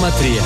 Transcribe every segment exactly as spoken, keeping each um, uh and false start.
τρία.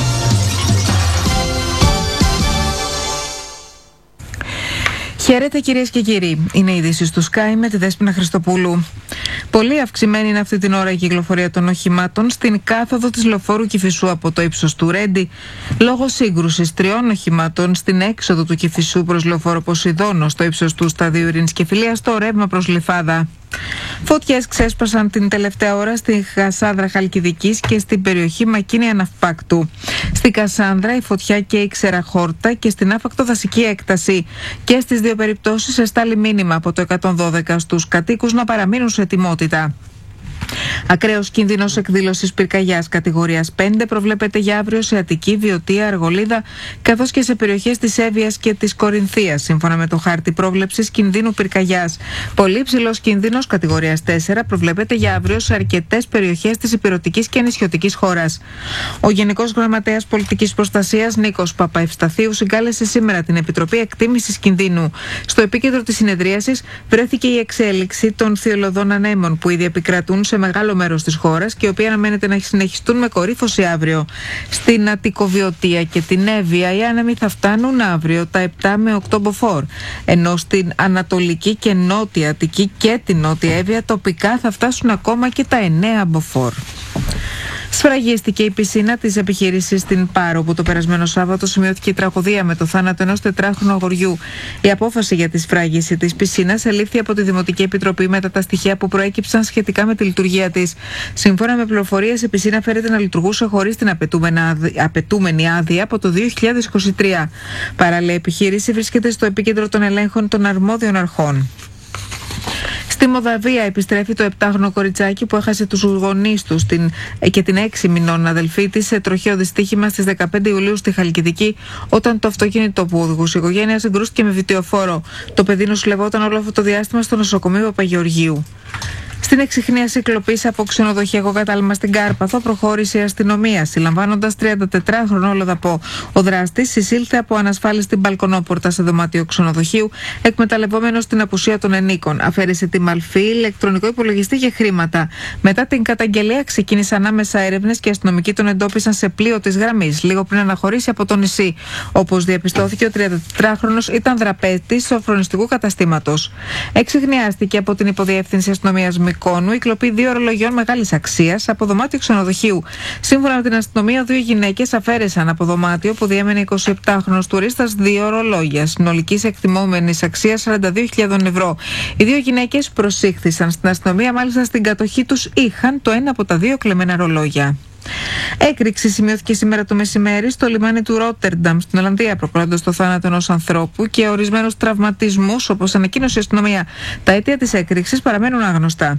Χαίρετε κυρίες και κύριοι. Είναι η είδηση του Sky με τη Δέσποινα Χριστοπούλου. Πολύ αυξημένη είναι αυτή την ώρα η κυκλοφορία των οχημάτων στην κάθοδο της λεωφόρου Κηφισού από το ύψος του Ρέντι, λόγω σύγκρουσης τριών οχημάτων στην έξοδο του Κηφισού προς λεωφόρο Ποσειδώνο στο ύψος του σταδίου Ειρήνης και Φιλίας στο ρεύμα προς Γλυφάδα. Φωτιές ξέσπασαν την τελευταία ώρα στη Κασάνδρα Χαλκιδικής και στην περιοχή Μακίνη Αναυπάκτου. Στην Κασάνδρα η φωτιά καίει ξεραχόρτα και στην άφακτο δασική έκταση. Και στις δύο περιπτώσεις εστάλει μήνυμα από το εκατόν δώδεκα στους κατοίκους να παραμείνουν σε ετοιμότητα. Ακραίος κίνδυνος εκδήλωσης πυρκαγιάς κατηγορίας πέντε προβλέπεται για αύριο σε Αττική, Βιωτία, Αργολίδα, καθώς και σε περιοχές της Εύβοιας και της Κορινθίας, σύμφωνα με το χάρτη πρόβλεψης κινδύνου πυρκαγιάς. Πολύ ψηλός κίνδυνος κατηγορίας τέσσερα προβλέπεται για αύριο σε αρκετές περιοχές της ηπειρωτικής και νησιωτικής χώρας. Ο Γενικός Γραμματέας Πολιτικής Προστασίας Νίκος Παπαευσταθίου συγκάλεσε σήμερα την Επιτροπή Εκτίμησης Κινδύνου. Στο επίκεντρο της συνεδρίασης βρέθηκε η εξέλιξη των θειολωδών ανέμων που ήδη επικρατούν σε μεγάλο μέρος της χώρας και οι οποίοι αναμένεται να συνεχιστούν με κορύφωση αύριο. Στην Αττικοβιωτία και την Εύβοια οι άνεμοι θα φτάνουν αύριο τα επτά με οκτώ μποφόρ, ενώ στην Ανατολική και Νότια Αττική και την Νότια Εύβοια τοπικά θα φτάσουν ακόμα και τα εννέα μποφόρ. Σφραγίστηκε η πισίνα της επιχείρησης στην Πάρο, όπου το περασμένο Σάββατο σημειώθηκε η τραγωδία με το θάνατο ενός τετράχρονου αγοριού. Η απόφαση για τη σφράγιση της πισίνας ελήφθη από τη Δημοτική Επιτροπή μετά τα στοιχεία που προέκυψαν σχετικά με τη λειτουργία της. Σύμφωνα με πληροφορίες, η πισίνα φέρεται να λειτουργούσε χωρίς την απαιτούμενη άδεια από το δύο χιλιάδες είκοσι τρία. Παράλληλα, η επιχείρηση βρίσκεται στο επίκεντρο των ελέγχων των αρμόδιων αρχών. Στη Μολδαβία επιστρέφει το επτάχρονο κοριτσάκι που έχασε τους γονείς του στην, και την έξι μηνών αδελφή της σε τροχαίο δυστύχημα στις δεκαπέντε Ιουλίου στη Χαλκιδική, όταν το αυτοκίνητο που οδηγούσε η οικογένεια συγκρούστηκε με βιτιοφόρο. Το παιδί νοσηλευόταν όλο αυτό το διάστημα στο νοσοκομείο Παπαγεωργίου. Στην εξιχνίαση κλοπής από ξενοδοχειακό κατάλημα στην Κάρπαθο προχώρησε η αστυνομία, συλλαμβάνοντας τριαντατετράχρονο Λοδαπό. Ο δράστης εισήλθε από ανασφάλιστη μπαλκονόπορτα σε δωμάτιο ξενοδοχείου, εκμεταλλευόμενος την απουσία των ενίκων. Αφαίρεσε τη μαλφή, ηλεκτρονικό υπολογιστή και χρήματα. Μετά την καταγγελία ξεκίνησαν άμεσα έρευνες και οι αστυνομικοί τον εντόπισαν σε πλοίο της γραμμής, λίγο πριν αναχωρήσει από το νησί. Όπως διαπιστώθηκε, ο τριαντατετράχρονος ήταν δραπέτης σοφρονιστικού καταστήματος. Εξιχνιάστηκε από την υποδιεύθυνση αστυνομίας Μικόνου η κλοπή δύο ορολογιών μεγάλης αξίας από δωμάτιο ξενοδοχείου. Σύμφωνα με την αστυνομία, δύο γυναίκες αφαίρεσαν από δωμάτιο που διέμενε εικοσιεπτάχρονος τουρίστας δύο ορολόγια συνολικής εκτιμόμενης αξίας σαράντα δύο χιλιάδες ευρώ. Οι δύο γυναίκες προσήχθησαν στην αστυνομία, μάλιστα στην κατοχή τους είχαν το ένα από τα δύο κλεμμένα ρολόγια. Έκρηξη σημειώθηκε σήμερα το μεσημέρι στο λιμάνι του Ρότερνταμ στην Ολλανδία, προκαλώντας το θάνατο ενός ανθρώπου και ορισμένους τραυματισμούς, όπως ανακοίνωσε η αστυνομία. Τα αίτια της έκρηξης παραμένουν άγνωστα.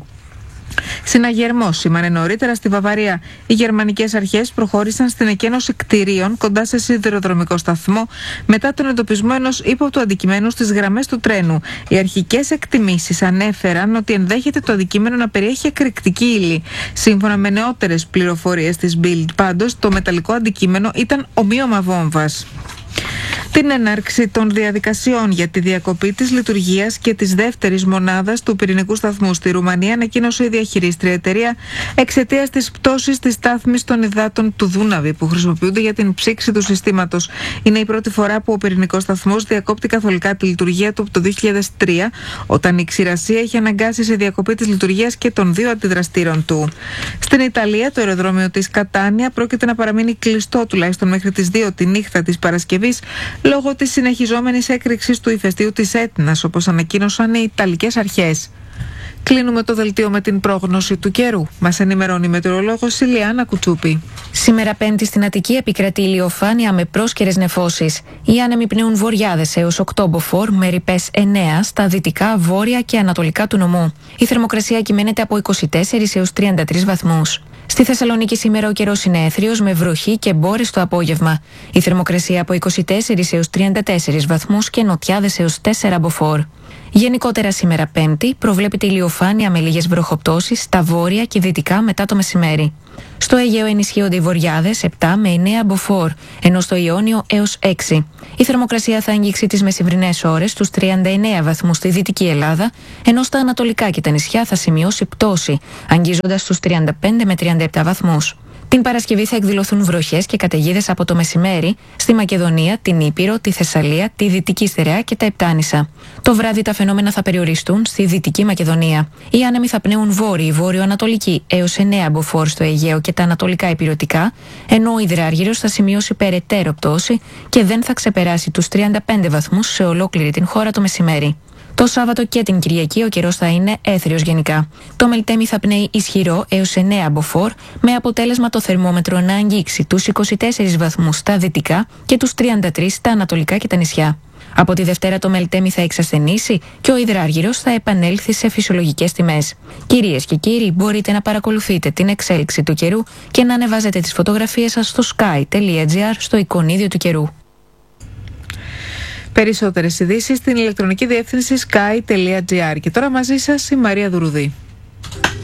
Συναγερμός σήμανε νωρίτερα στη Βαβαρία. Οι γερμανικές αρχές προχώρησαν στην εκένωση κτηρίων κοντά σε σιδηροδρομικό σταθμό μετά τον εντοπισμό ενός ύποπτου αντικειμένου στις γραμμές του τρένου. Οι αρχικές εκτιμήσεις ανέφεραν ότι ενδέχεται το αντικείμενο να περιέχει εκρηκτική ύλη. Σύμφωνα με νεότερες πληροφορίες της Bild, πάντως, το μεταλλικό αντικείμενο ήταν ομοίωμα βόμβας. Την έναρξη των διαδικασιών για τη διακοπή της λειτουργίας και της δεύτερης μονάδας του πυρηνικού σταθμού στη Ρουμανία ανακοίνωσε η διαχειρίστρια εταιρεία εξαιτίας της πτώσης της στάθμης των υδάτων του Δούναβη που χρησιμοποιούνται για την ψήξη του συστήματος. Είναι η πρώτη φορά που ο πυρηνικός σταθμός διακόπτει καθολικά τη λειτουργία του από το δύο χιλιάδες τρία, όταν η ξηρασία είχε αναγκάσει σε διακοπή της λειτουργίας και των δύο αντιδραστήρων του. Στην Ιταλία, το αεροδρόμιο της Κατάνια πρόκειται να παραμείνει κλειστό τουλάχιστον μέχρι τις δύο τη νύχτα της Παρασκευής, λόγω της συνεχιζόμενης έκρηξης του ηφαιστείου της Έτνας, όπως ανακοίνωσαν οι Ιταλικές αρχές. Κλείνουμε το δελτίο με την πρόγνωση του καιρού. Μας ενημερώνει η μετεωρολόγος Ηλιάνα Κουτσούπη. Σήμερα Πέμπτη στην Αττική επικρατεί ηλιοφάνεια με πρόσκαιρες νεφώσεις. Οι άνεμοι πνέουν βορειάδες έως οκτώ μποφόρ με ρηπές εννέα στα δυτικά, βόρεια και ανατολικά του νομού. Η θερμοκρασία κυμαίνεται από είκοσι τέσσερις έως τριάντα τρεις βαθμούς. Στη Θεσσαλονίκη σήμερα ο καιρός είναι έθριος με βροχή και μπόρες το απόγευμα. Η θερμοκρασία από είκοσι τέσσερις έως τριάντα τέσσερις βαθμούς και νοτιάδες έως τέσσερα μποφόρ. Γενικότερα σήμερα Πέμπτη προβλέπεται ηλιοφάνεια με λίγες βροχοπτώσεις στα βόρεια και δυτικά μετά το μεσημέρι. Στο Αιγαίο ενισχύονται οι βορειάδες επτά με εννέα μποφόρ, ενώ στο Ιόνιο έως έξι. Η θερμοκρασία θα αγγίξει τις μεσημβρινές ώρες στους τριάντα εννέα βαθμούς στη Δυτική Ελλάδα, ενώ στα ανατολικά και τα νησιά θα σημειώσει πτώση, αγγίζοντας στους τριάντα πέντε με τριάντα επτά βαθμούς. Την Παρασκευή θα εκδηλωθούν βροχές και καταιγίδες από το μεσημέρι στη Μακεδονία, την Ήπειρο, τη Θεσσαλία, τη Δυτική Στερεά και τα Επτάνησα. Το βράδυ τα φαινόμενα θα περιοριστούν στη Δυτική Μακεδονία. Οι άνεμοι θα πνέουν βόρειοι, βόρειο-ανατολική έως εννέα μποφόρ στο Αιγαίο και τα ανατολικά ηπειρωτικά, ενώ ο υδράργυρος θα σημειώσει περαιτέρω πτώση και δεν θα ξεπεράσει τους τριάντα πέντε βαθμούς σε ολόκληρη την χώρα το μεσημέρι. Το Σάββατο και την Κυριακή ο καιρός θα είναι έθριος γενικά. Το Μελτέμι θα πνέει ισχυρό έως εννέα μποφόρ, με αποτέλεσμα το θερμόμετρο να αγγίξει τους είκοσι τέσσερις βαθμούς στα δυτικά και τους τριάντα τρεις στα ανατολικά και τα νησιά. Από τη Δευτέρα το Μελτέμι θα εξασθενήσει και ο υδράργυρος θα επανέλθει σε φυσιολογικές τιμές. Κυρίες και κύριοι, μπορείτε να παρακολουθείτε την εξέλιξη του καιρού και να ανεβάζετε τις φωτογραφίες σας στο sky τελεία gr στο εικονίδιο του καιρού. Περισσότερες ειδήσεις στην ηλεκτρονική διεύθυνση sky τελεία gr. Και τώρα μαζί σας η Μαρία Δουρουδή.